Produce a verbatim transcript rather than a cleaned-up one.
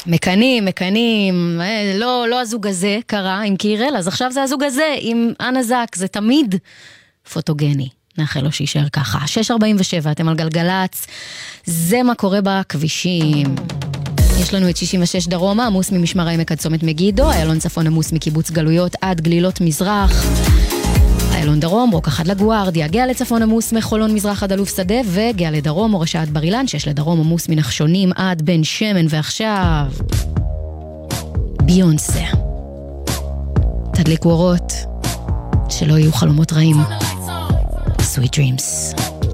מקנים, מקנים, לא, לא הזוג הזה קרה עם קירל, אז עכשיו זה הזוג הזה עם אנה זק, זה תמיד פוטוגני. נאחל לו שישאר ככה. שש ארבעים ושבע, אתם על גלגלץ, זה מה קורה בכבישים. יש לנו את שישים ושש דרומה, עמוס ממשמר העמק עד צומת מגידו, איילון צפון עמוס מקיבוץ גלויות עד גלילות מזרח, איילון דרום, רוק אחד לגוארדיה, גאה לצפון עמוס מחולון מזרח עד אלוף שדה, וגאה לדרום, מורשה עד בר אילן, שיש לדרום עמוס מנחשונים עד בן שמן, ועכשיו ביונסה. תדליקו אורות, שלא יהיו חלומות רעים. Sweet dreams.